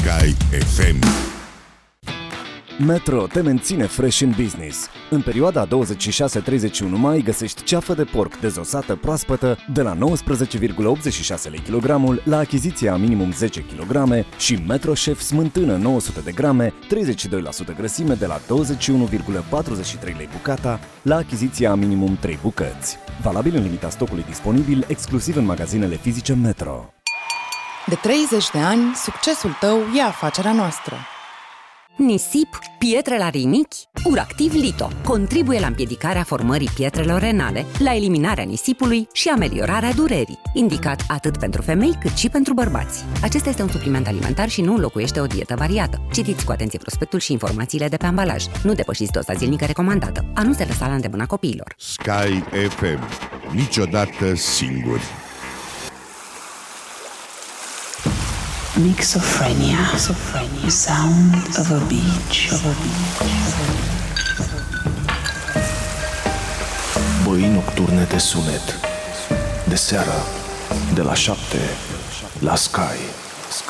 Sky FM. Metro te menține fresh in business. În perioada 26-31 mai găsești ceafă de porc dezosată proaspătă de la 19,86 lei kilogramul la achiziția minimum 10 kg și Metro Chef smântână 900 de grame, 32% grăsime de la 21,43 lei bucata la achiziția minimum 3 bucăți. Valabil în limita stocului disponibil, exclusiv în magazinele fizice Metro. De 30 de ani, succesul tău e afacerea noastră. Nisip, pietre la rinichi? Uractiv Lito contribuie la împiedicarea formării pietrelor renale, la eliminarea nisipului și ameliorarea durerii, indicat atât pentru femei cât și pentru bărbați. Acesta este un supliment alimentar și nu înlocuiește o dietă variată. Citiți cu atenție prospectul și informațiile de pe ambalaj. Nu depășiți doza zilnică recomandată. A nu se lăsa la îndemâna copiilor. Sky FM. Niciodată singuri. Mixophrenia. Sound of a beach. Băi nocturne de sunet. De seară, de la 7 la Sky.